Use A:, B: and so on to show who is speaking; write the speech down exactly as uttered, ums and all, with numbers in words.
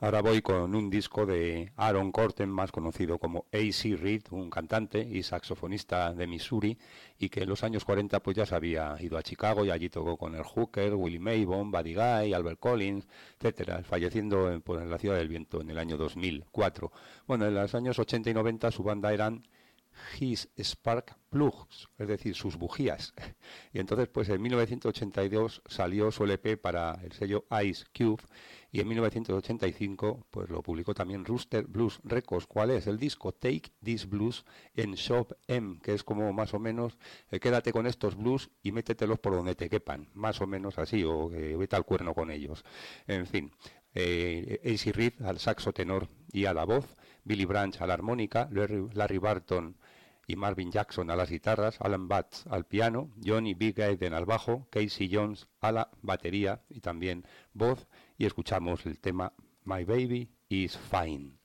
A: Ahora voy con un disco de Aaron Corten, más conocido como A C Reed, un cantante y saxofonista de Missouri, y que en los años cuarenta pues ya se había ido a Chicago y allí tocó con el Hooker, Willie Maybon, Buddy Guy, Albert Collins, etcétera, falleciendo en, pues, en la Ciudad del Viento en el año dos mil cuatro. Bueno, en los años ochenta y noventa su banda eran His Spark Plugs, es decir, sus bujías. Y entonces, pues en mil novecientos ochenta y dos salió su L P para el sello Ice Cube, y en mil novecientos ochenta y cinco pues lo publicó también Rooster Blues Records. ¿Cuál es? El disco Take This Blues en Shop M, que es como más o menos eh, quédate con estos blues y métetelos por donde te quepan, más o menos así, o eh, vete al cuerno con ellos. En fin, eh, A C Reed al saxo tenor y a la voz, Billy Branch a la armónica, Larry, Larry Barton y Marvin Jackson a las guitarras, Alan Batts al piano, Johnny Big Aiden al bajo, Casey Jones a la batería y también voz, y escuchamos el tema My Baby Is Fine.